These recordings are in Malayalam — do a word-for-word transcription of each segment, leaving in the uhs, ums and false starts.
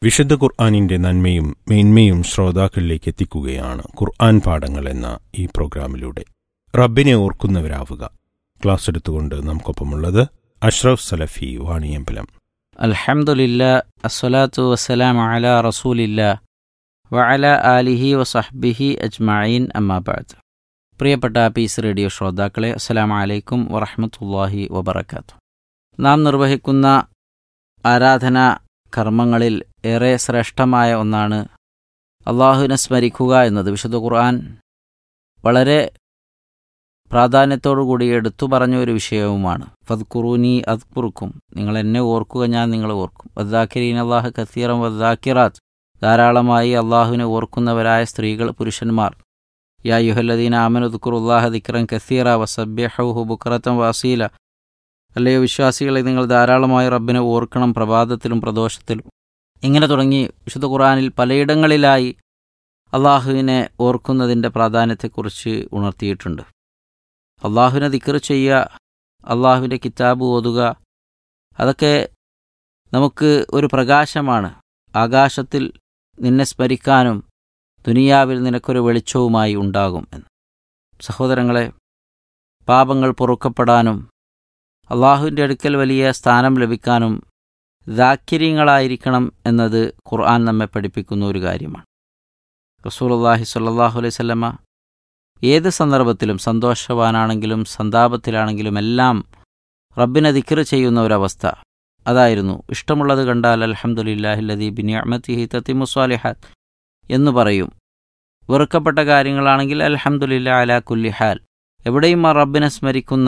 വിശുദ്ധ ഖുർആനിന്റെ നന്മയും മേന്മയും ശ്രോതാക്കളിലേക്ക് എത്തിക്കുകയാണ് ഖുർആൻ പാഠങ്ങൾ എന്ന ഈ പ്രോഗ്രാമിലൂടെ. റബ്ബിനെ ഓർക്കുന്നവരാവുക. ക്ലാസ് എടുത്തുകൊണ്ട് നമുക്കൊപ്പമുള്ളത് അഷ്റഫ് സലഫി വാണിയമ്പലം. അൽഹംദുലില്ലാ അസ്സലാത്തു വസ്സലാമു അലാ റസൂലില്ലാ വഅലാ ആലിഹി വസഹ്ബിഹി അജ്മഈൻ അമ്മാ ബഅദ്. പ്രിയപ്പെട്ട പീസ് റേഡിയോ ശ്രോതാക്കളെ, അസ്സലാമു അലൈക്കും വറഹ്മത്തുള്ളാഹി വബറകാതുഹു. നാം നിർവഹിക്കുന്ന ആരാധനാ കർമ്മങ്ങളിൽ ഏറെ ശ്രേഷ്ഠമായ ഒന്നാണ് അള്ളാഹുവിനെ സ്മരിക്കുക എന്നത്. വിശുദ്ധ ഖുർആൻ വളരെ പ്രാധാന്യത്തോടുകൂടി എടുത്തു പറഞ്ഞ ഒരു വിഷയവുമാണ്. ഫദ്കുറൂനി അദ്കുറുക്കും, നിങ്ങൾ എന്നെ ഓർക്കുക, ഞാൻ നിങ്ങളെ ഓർക്കും. വദ്ദാക്കിരീൻ അല്ലാഹ കസീറൻ വദ്ദാക്കിറാത്ത്, ധാരാളമായി അള്ളാഹുവിനെ ഓർക്കുന്നവരായ സ്ത്രീകൾ, പുരുഷന്മാർ. യാ അയ്യുഹല്ലദീന ആമനു ഉദ്കുറുല്ലാഹ ദിക്റൻ കസീറ വസബ്ബിഹൂഹു ബുക്റതൻ വഅസീല, അല്ലയോ വിശ്വാസികളെ, നിങ്ങൾ ധാരാളമായി റബ്ബിനെ ഓർക്കണം, പ്രഭാതത്തിലും പ്രദോഷത്തിലും. ഇങ്ങനെ തുടങ്ങി വിശുദ്ധ ഖുർആനിൽ പലയിടങ്ങളിലായി അള്ളാഹുവിനെ ഓർക്കുന്നതിൻ്റെ പ്രാധാന്യത്തെക്കുറിച്ച് ഉണർത്തിയിട്ടുണ്ട്. അള്ളാഹുവിനെ ദിക്ർ ചെയ്യുക, അള്ളാഹുവിൻ്റെ കിതാബ് ഓതുക, അതൊക്കെ നമുക്ക് ഒരു പ്രകാശമാണ്. ആകാശത്തിൽ നിന്നെ സ്മരിക്കാനും ദുനിയാവിൽ നിനക്കൊരു വെളിച്ചവുമായി ഉണ്ടാകും എന്ന്. സഹോദരങ്ങളെ, പാപങ്ങൾ പൊറുക്കപ്പെടാനും അള്ളാഹുവിൻ്റെ അടുക്കൽ വലിയ സ്ഥാനം ലഭിക്കാനും ദാക്കിര്യങ്ങളായിരിക്കണം എന്നത് ഖുർആൻ നമ്മെ പഠിപ്പിക്കുന്ന ഒരു കാര്യമാണ്. റസൂലുള്ളാഹി സ്വല്ലല്ലാഹു അലൈഹി വസല്ലമ ഏത് സന്ദർഭത്തിലും, സന്തോഷവാനാണെങ്കിലും സന്താപത്തിലാണെങ്കിലും എല്ലാം റബ്ബിനെ ദിക്ർ ചെയ്യുന്ന ഒരവസ്ഥ അതായിരുന്നു. ഇഷ്ടമുള്ളത് കണ്ടാൽ അൽഹംദുലില്ലാഹില്ലദീ ബിനിഅമതിഹി തത്തിമു സ്വാലിഹാത്ത് എന്ന് പറയും. വെറുക്കപ്പെട്ട കാര്യങ്ങളാണെങ്കിൽ അൽഹംദുലില്ലാഹി അലാ കുല്ലി ഹാൽ. എവിടെയും ആ റബ്ബിനെ സ്മരിക്കുന്ന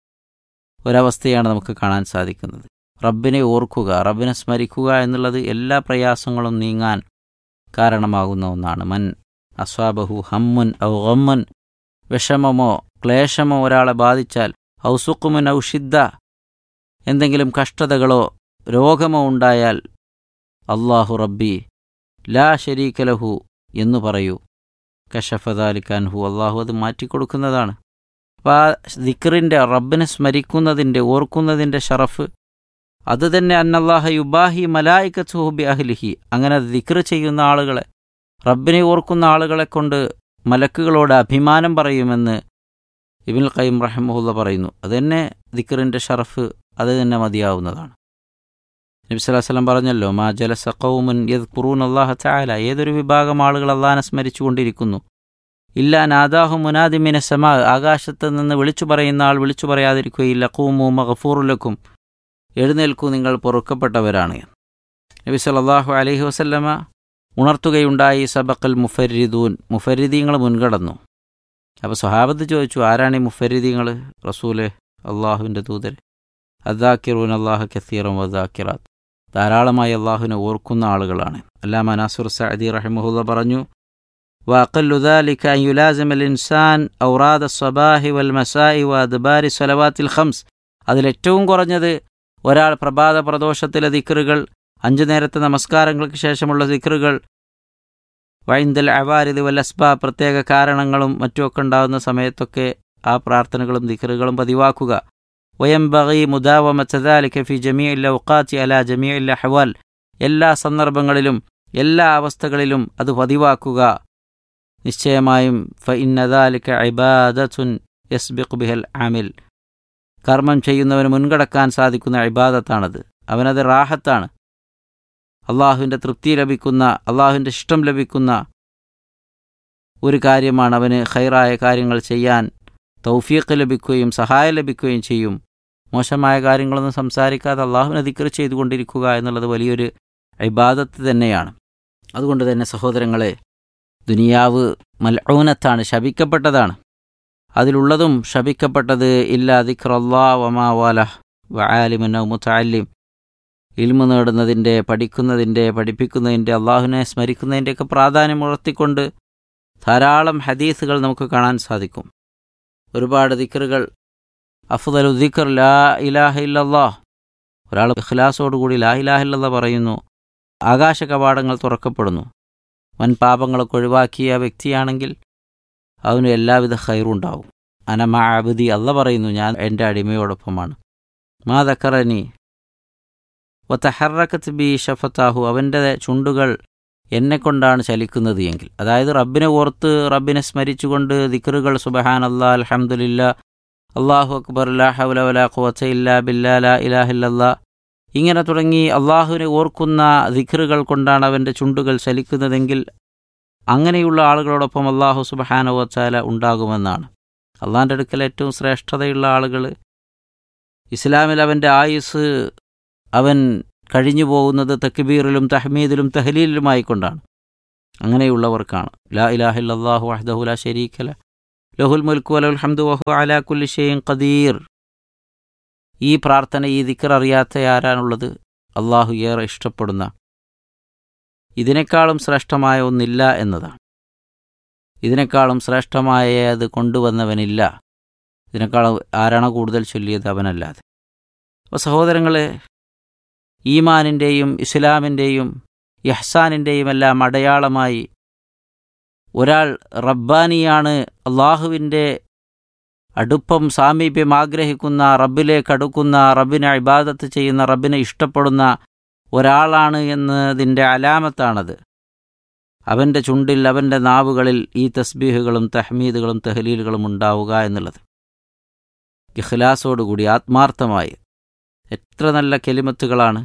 ഒരവസ്ഥയാണ് നമുക്ക് കാണാൻ സാധിക്കുന്നത്. റബ്ബിനെ ഓർക്കുക, റബ്ബിനെ സ്മരിക്കുക എന്നുള്ളത് എല്ലാ പ്രയാസങ്ങളും നീങ്ങാൻ കാരണമാകുന്ന ഒന്നാണ്. മൻ അസ്വാബഹു ഹമ്മുൻ ഔ ഗമ്മുൻ, വിഷമമോ ക്ലേശമോ ഒരാളെ ബാധിച്ചാൽ, ഔ സുഖുമുൻ ഔ ഷിദ്ദ, എന്തെങ്കിലും കഷ്ടതകളോ രോഗമോ ഉണ്ടായാൽ, അല്ലാഹു റബ്ബി ലാ ശരീക ലഹു എന്ന് പറയൂ. കശഫ ദാലിക അൻഹു, അല്ലാഹു അത് മാറ്റിക്കൊടുക്കുന്നതാണ്. അപ്പോൾ ആ ദിക്റിൻ്റെ, റബ്ബിനെ സ്മരിക്കുന്നതിൻ്റെ, ഓർക്കുന്നതിൻ്റെ ഷറഫ് അത് തന്നെ അന്നല്ലാഹ യുബാഹി മലായികത്തുഹു ബി അഹ്ലിഹി. അങ്ങനെ ദിക്ർ ചെയ്യുന്ന ആളുകളെ, റബ്ബിനെ ഓർക്കുന്ന ആളുകളെ കൊണ്ട് മലക്കുകളോട് അഭിമാനം പറയുമെന്ന് ഇബ്നുൽ ഖയ്യിം റഹിമഹുല്ലാഹ് പറയുന്നു. അത് തന്നെ ദിക്റിൻ്റെ ഷറഫ്, അത് തന്നെ മതിയാവുന്നതാണ്. നബി സല്ലല്ലാഹു അലൈഹി വസല്ലം പറഞ്ഞല്ലോ, മാ ജലസ ഖൗമുൻ യദ്കുറൂനല്ലാഹ തആല, ഏതൊരു വിഭാഗം ആളുകൾ അല്ലാഹനെ സ്മരിച്ചുകൊണ്ടിരിക്കുന്നു, ഇല്ലാ നാദാഹു മുനാദി മിന സമാ, ആകാശത്ത് നിന്ന് വിളിച്ചു പറയുന്ന ആൾ വിളിച്ചു പറയാതിരിക്കുകയില്ല, ഖൂമു മഗ്ഫൂറു ലക്കും, എഴുന്നേൽക്കൂ, നിങ്ങൾ പൊറുക്കപ്പെട്ടവരാണ്. നബി സല്ലല്ലാഹു അലൈഹി വസല്ലമ ഉണർത്തുകയുണ്ടായി, സബഖൽ മുഫരിദൂൻ, മുഫരിദീങ്ങൾ മുൻകടന്നു. അപ്പോൾ സ്വഹാബത്ത് ചോദിച്ചു, ആരാണ് ഈ മുഫരിദീങ്ങൾ? റസൂലെ, അള്ളാഹുവിൻ്റെ ദൂതരെ. അദ്ദാക്കിറൂൻ അല്ലാഹ കസീറൻ വദ്ദാക്കിറാത്ത്, ധാരാളമായി അള്ളാഹുവിനെ ഓർക്കുന്ന ആളുകളാണ്. അല്ലാമ നാസിർ സഅദി റഹിമഹുല്ലാഹ് പറഞ്ഞു, വഅഖല്ലു ദാലിക അൻ യുലാസിമൽ ഇൻസാൻ ഔറാദ സ്വബാഹി വൽ മസാഇ വഅദ്ബാരി സ്വലവാത്തിൽ ഖംസ്, അതിലേറ്റവും കുറഞ്ഞത് ഒരാൾ പ്രഭാത പ്രദോഷത്തിലെ ദിക്റുകൾ, അഞ്ചു നേരത്തെ നമസ്കാരങ്ങൾക്ക് ശേഷമുള്ള ദിക്റുകൾ, വൈന്ദൽ അവാരിദ് വൽ അസ്ബാബ്, പ്രത്യേക കാരണങ്ങളും മറ്റുമൊക്കെ ഉണ്ടാകുന്ന സമയത്തൊക്കെ ആ പ്രാർത്ഥനകളും ദിക്റുകളും പതിവാക്കുക. വയംബഗി മുദാവമത ദാലിക ഫി ജമീഇൽ ഔഖാതി അലാ ജമീഇൽ അഹ്വാൽ, എല്ലാ സന്ദർഭങ്ങളിലും എല്ലാ അവസ്ഥകളിലും അത് പതിവാക്കുക. നിശ്ചയമായും ഫഇന്ന ദാലിക ഇബാദത്തുൻ യസ്ബിഖു ബിഹൽ ആമിൽ, കർമ്മം ചെയ്യുന്നവന് മുൻകടക്കാൻ സാധിക്കുന്ന ഇബാദത്താണത്. അവനത് റാഹത്താണ്, അള്ളാഹുവിൻ്റെ തൃപ്തി ലഭിക്കുന്ന, അള്ളാഹുവിൻ്റെ ഇഷ്ടം ലഭിക്കുന്ന ഒരു കാര്യമാണ്. അവന് ഖൈറായ കാര്യങ്ങൾ ചെയ്യാൻ തൗഫീഖ് ലഭിക്കുകയും സഹായം ലഭിക്കുകയും ചെയ്യും. മോശമായ കാര്യങ്ങളൊന്നും സംസാരിക്കാതെ അള്ളാഹുവിനെ ദിക്ർ ചെയ്തുകൊണ്ടിരിക്കുക എന്നുള്ളത് വലിയൊരു ഇബാദത്ത് തന്നെയാണ്. അതുകൊണ്ട് തന്നെ സഹോദരങ്ങളെ, ദുനിയാവ് മൽഊനത്താണ്, ശപിക്കപ്പെട്ടതാണ്. അതിലുള്ളതും ശപിക്കപ്പെട്ടത് ഇല്ലാ ദിക്റല്ലാഹ് വമാ വാലഹ് വആലിമുൻ ഔ മുതഅല്ലിം, ഇൽമു നേടുന്നതിൻ്റെ, പഠിക്കുന്നതിൻ്റെ, പഠിപ്പിക്കുന്നതിൻ്റെ, അള്ളാഹുവിനെ സ്മരിക്കുന്നതിൻ്റെയൊക്കെ പ്രാധാന്യം ഉണർത്തിക്കൊണ്ട് ധാരാളം ഹദീസുകൾ നമുക്ക് കാണാൻ സാധിക്കും. ഒരുപാട് ദിക്റുകൾ, അഫ്ദലു ദിക്ർ ലാ ഇലാഹ ഇല്ലല്ലാഹ്, ഒരാൾ ഇഖ്ലാസോടുകൂടി ലാ ഇലാഹ ഇല്ലല്ലാഹ് പറയുന്നു, ആകാശ കവാടങ്ങൾ തുറക്കപ്പെടുന്നു. വൻ പാപങ്ങളൊക്കെ ഒഴിവാക്കിയ വ്യക്തിയാണെങ്കിൽ അവന് എല്ലാവിധ ഖൈറും ഉണ്ടാവും. അന മാ അബ്ദി, അല്ല പറയുന്നു, ഞാൻ എൻ്റെ അടിമയോടൊപ്പമാണ്. മാ ദക്കറനി വതഹറക്കത്ത് ബി ഷഫത്താഹു, അവൻ്റെ ചുണ്ടുകൾ എന്നെക്കൊണ്ടാണ് ചലിക്കുന്നത് എങ്കിൽ, അതായത് റബ്ബിനെ ഓർത്ത് റബ്ബിനെ സ്മരിച്ചുകൊണ്ട് ദിക്റുകൾ സുബ്ഹാനല്ലാഹ്, അൽഹംദുലില്ലാഹ്, അല്ലാഹു അക്ബർ, ലാ ഹൗല വലാ ഖുവത ഇല്ലാ ബില്ലാ, ലാ ഇലാഹ ഇല്ലല്ലാഹ്, ഇങ്ങനെ തുടങ്ങി അള്ളാഹുവിനെ ഓർക്കുന്ന ദിക്റുകൾ കൊണ്ടാണ് അവൻ്റെ ചുണ്ടുകൾ ചലിക്കുന്നതെങ്കിൽ അങ്ങനെയുള്ള ആളുകളോടൊപ്പം അള്ളാഹു സുബ്ഹാനഹു വ തആല ഉണ്ടാകുമെന്നാണ്. അള്ളാഹിൻ്റെ അടുക്കൽ ഏറ്റവും ശ്രേഷ്ഠതയുള്ള ആളുകൾ, ഇസ്ലാമിൽ അവൻ്റെ ആയുസ് അവൻ കഴിഞ്ഞു പോകുന്നത് തക്ബീറിലും തഹ്മീദിലും തഹ്ലീലിലുമായിക്കൊണ്ടാണ്. അങ്ങനെയുള്ളവർക്കാണ് ലാ ഇലാഹ ഇല്ലല്ലാഹു വഹ്ദഹു ലാ ശരീക ലഹു ലഹുൽ മുൽക്കു വലഹുൽ ഹംദു വഹുവ അലാ കുല്ലി ഷൈഇൻ ഖദീർ. ഈ പ്രാർത്ഥന, ഈ ദിക്ർ അറിയാത്ത ആരാണുള്ളത്? അള്ളാഹു ഏറെ ഇഷ്ടപ്പെടുന്ന, ഇതിനേക്കാളും ശ്രേഷ്ഠമായ ഒന്നില്ല എന്നതാണ്. ഇതിനേക്കാളും ശ്രേഷ്ഠമായത് കൊണ്ടുവന്നവനില്ല. ഇതിനേക്കാളും ആരാണ് കൂടുതൽ ചൊല്ലിയത്? അവനല്ലാതെ. അപ്പോൾ സഹോദരങ്ങളെ, ഈമാനിൻ്റെയും ഇസ്ലാമിൻ്റെയും ഇഹ്സാനിൻ്റെയും എല്ലാം അടയാളമായി ഒരാൾ റബ്ബാനിയാണ്, അള്ളാഹുവിൻ്റെ അടുപ്പം സാമീപ്യം ആഗ്രഹിക്കുന്ന, റബ്ബിലേക്ക് അടുക്കുന്ന, റബ്ബിനെ ഇബാദത്ത് ചെയ്യുന്ന, റബ്ബിനെ ഇഷ്ടപ്പെടുന്ന ഒരാളാണ് എന്നതിൻ്റെ അലാമത്താണത്. അവൻ്റെ ചുണ്ടിൽ, അവൻ്റെ നാവുകളിൽ ഈ തസ്ബീഹുകളും തഹ്മീദുകളും തഹ്ലീലുകളും ഉണ്ടാവുക എന്നുള്ളത്. ഇഖ്ലാസോടുകൂടി ആത്മാർത്ഥമായി. എത്ര നല്ല കെലിമത്തുകളാണ്!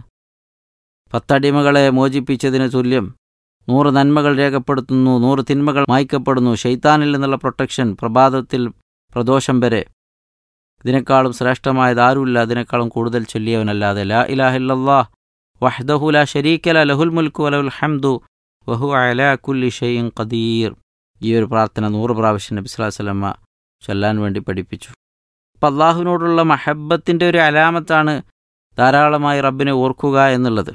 പത്തടിമകളെ മോചിപ്പിച്ചതിന് തുല്യം. നൂറ് നന്മകൾ രേഖപ്പെടുത്തുന്നു, നൂറ് തിന്മകൾ മായ്ക്കപ്പെടുന്നു, ശൈത്താനിൽ നിന്നുള്ള പ്രൊട്ടക്ഷൻ പ്രഭാതത്തിൽ പ്രദോഷം വരെ. ഇതിനേക്കാളും ശ്രേഷ്ഠമായത് ആരുമില്ല, അതിനേക്കാളും കൂടുതൽ ചൊല്ലിയവനല്ലാതെ. ലാ ഇലാഹ ഇല്ലല്ലാഹ് വഹ്ദഹു ലാ ശരീക ലഹു ലഹുൽ മുൽക്കു വലഹുൽ ഹംദു വഹുവ അലാ കുല്ലി ഷൈഇൻ ഖദീർ. ഈ ഒരു പ്രാർത്ഥന നൂറ് പ്രാവശ്യം നബി സ്വല്ലല്ലാഹു അലൈഹി വസല്ലമ ചൊല്ലാൻ വേണ്ടി പഠിപ്പിച്ചു. അപ്പം അള്ളാഹുവിനോടുള്ള മഹബ്ബത്തിൻ്റെ ഒരു അലാമത്താണ് ധാരാളമായി റബ്ബിനെ ഓർക്കുക എന്നുള്ളത്.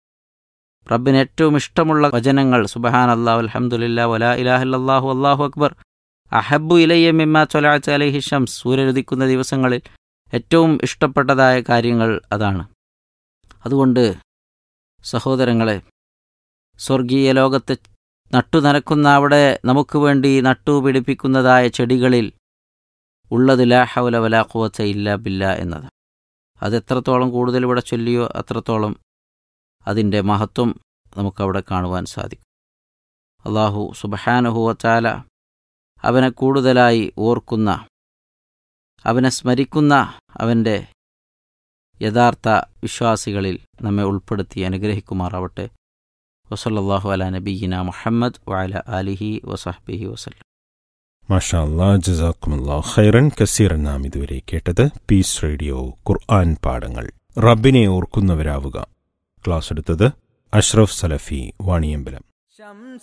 റബ്ബിന് ഏറ്റവും ഇഷ്ടമുള്ള വചനങ്ങൾ സുബ്ഹാനല്ലാഹ് വൽഹംദുലില്ലാഹ് വലാ ഇലാഹ ഇല്ലല്ലാഹു അല്ലാഹു അക്ബർ അഹബ്ബു ഇലയ്യ മിമ്മാ ത്വലഅത് അലൈഹി ശംസ്. സൂര്യനുദിക്കുന്ന ദിവസങ്ങളിൽ ഏറ്റവും ഇഷ്ടപ്പെട്ടതായ കാര്യങ്ങൾ അതാണ്. അതുകൊണ്ട് സഹോദരങ്ങളെ, സ്വർഗീയ ലോകത്തെ നട്ടുനനക്കുന്ന, അവിടെ നമുക്ക് വേണ്ടി നട്ടുപിടിപ്പിക്കുന്നതായ ചെടികളിൽ ഉള്ളത് ലാ ഹൗല വലാ ഖുവത ഇല്ലാ ബില്ലാ എന്നത്. അതെത്രത്തോളം കൂടുതൽ ഇവിടെ ചൊല്ലിയോ അത്രത്തോളം അതിൻ്റെ മഹത്വം നമുക്കവിടെ കാണുവാൻ സാധിക്കും. അല്ലാഹു സുബ്ഹാനഹു വ തആല അവനെ കൂടുതലായി ഓർക്കുന്ന, അവനെ സ്മരിക്കുന്ന, അവൻ്റെ യഥാർത്ഥ വിശ്വാസികളിൽ നമ്മെ ഉൾപ്പെടുത്തി അനുഗ്രഹിക്കുമാറാവട്ടെ. വസല്ലല്ലാഹു അലാ നബിയ്യിനാ മുഹമ്മദ് വഅലാ ആലിഹി വസഹ്ബിഹി വസല്ലം. മാഷാ അല്ലാഹ്, ജസാക്കുമുല്ലാഹ് ഖൈറൻ കസീറൻ. നാം ഇതുവരെ കേട്ടത് പീസ് റേഡിയോ ഖുർആൻ പാഠങ്ങൾ. റബ്ബിനെ ഓർക്കുന്നവരാവുക. ക്ലാസ് എടുത്തത് അഷ്റഫ് സലഫി, വാണിയമ്പലം.